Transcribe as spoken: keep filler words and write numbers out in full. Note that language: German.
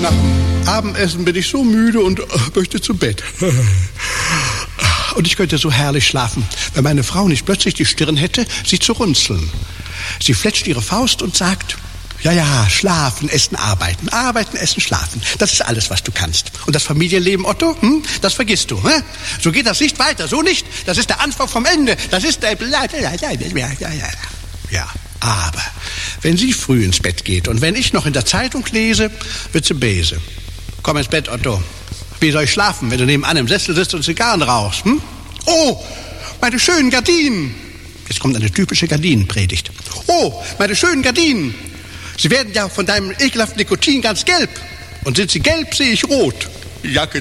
nach dem Abendessen bin ich so müde und äh, möchte zu Bett. Und ich könnte so herrlich schlafen, wenn meine Frau nicht plötzlich die Stirn hätte, sie zu runzeln. Sie fletscht ihre Faust und sagt: Ja, ja, schlafen, essen, arbeiten. Arbeiten, essen, schlafen. Das ist alles, was du kannst. Und das Familienleben, Otto, hm, das vergisst du. Hm? So geht das nicht weiter, so nicht. Das ist der Anfang vom Ende. Das ist der... Ja, aber wenn sie früh ins Bett geht und wenn ich noch in der Zeitung lese, wird sie böse. Komm ins Bett, Otto. Wie soll ich schlafen, wenn du nebenan im Sessel sitzt und Zigarren rauchst? Hm? Oh, meine schönen Gardinen. Jetzt kommt eine typische Gardinenpredigt. Oh, meine schönen Gardinen. Sie werden ja von deinem ekelhaften Nikotin ganz gelb. Und sind sie gelb, sehe ich rot. Die Jacke